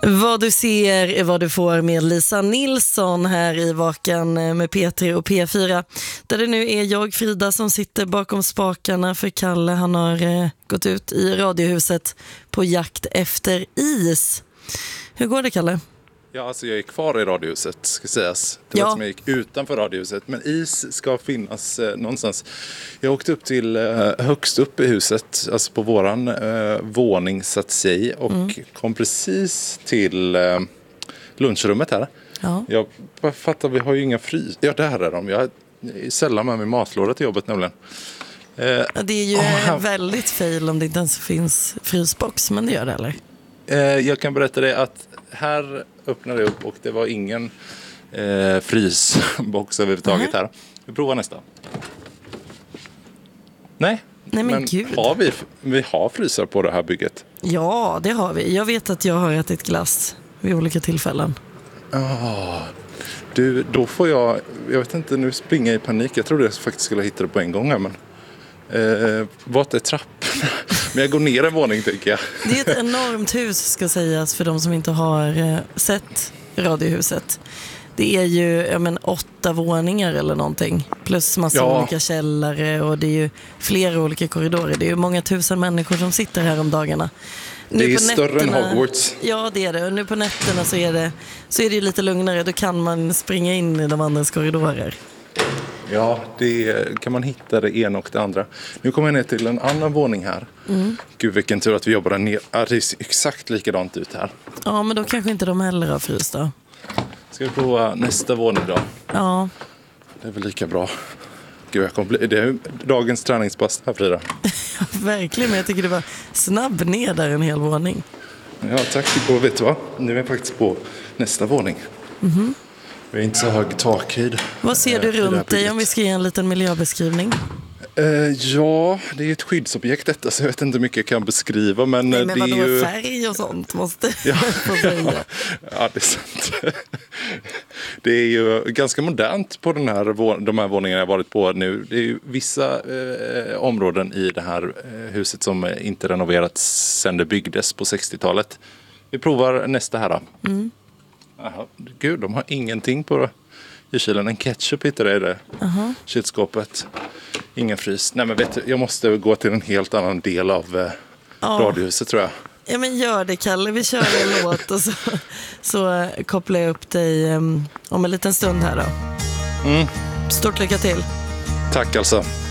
Vad du ser är vad du får med Lisa Nilsson här i Vakan med P3 och P4. Där det nu är jag, Frida, som sitter bakom spakarna för Kalle. Han har gått ut i Radiohuset på jakt efter is. Hur går det, Kalle? Ja, alltså jag är kvar i Radiohuset, ska sägas. Det var som jag gick utanför Radiohuset. Men is ska finnas någonstans. Jag åkte upp till högst upp i huset, alltså på våran våning så att säga. Och kom precis till lunchrummet här. Ja. Jag fattar, vi har ju inga frys. Ja, där är de. Jag är sällan med min matlåda till jobbet nämligen. Det är ju väldigt fail om det inte ens finns frysbox, men det gör det, eller? Jag kan berätta det att här öppnade jag upp och det var ingen frysbox överhuvudtaget här. Vi provar nästa. Nej men gud. Vi har frysar på det här bygget. Ja, det har vi. Jag vet att jag har ätit glass vid olika tillfällen. Du, då får jag vet inte, nu springer jag i panik. Jag trodde jag faktiskt skulle hitta det på en gång här, men vart är trapporna? Men jag går ner en våning, tycker jag. Det är ett enormt hus, ska sägas, för de som inte har sett Radiohuset. Det är ju 8 våningar eller någonting. Plus massa olika källare, och det är ju flera olika korridorer. Det är ju många tusen människor som sitter här om dagarna. Det är större än Hogwarts. Ja, det är det. Och nu på nätterna så är det ju lite lugnare. Då kan man springa in i de andras korridorer. Ja, det kan man hitta det ena och det andra. Nu kommer jag ner till en annan våning här. Gud, vilken tur att vi jobbar där ner. Det ser exakt likadant ut här. Ja, men då kanske inte de heller har frys då. Ska vi prova nästa våning då? Ja. Det är väl lika bra. Gud, det är dagens träningspass här, Frida. Ja, verkligen, men jag tycker det var snabb ner där en hel våning. Ja, tack. Och vet du vad? Nu är jag faktiskt på nästa våning. Vi är inte så hög takhöjd. Vad ser du runt dig om vi ska ge en liten miljöbeskrivning? Ja, det är ett skyddsobjekt detta, så jag vet inte hur mycket jag kan beskriva. Men vadå, det är ju färg och sånt måste få säga. Ja, det är sant. Det är ju ganska modernt på de här våningarna jag varit på nu. Det är ju vissa områden i det här huset som inte renoverats sedan det byggdes på 60-talet. Vi provar nästa här då. Aha, gud, de har ingenting på i kylen. En ketchup hittar det i det kylskåpet. Ingen frys. Nej, men vet du, jag måste gå till en helt annan del av Radiohuset, tror jag. Ja, men gör det, Kalle. Vi kör en låt och så kopplar jag upp dig om en liten stund här då. Stort lycka till. Tack alltså.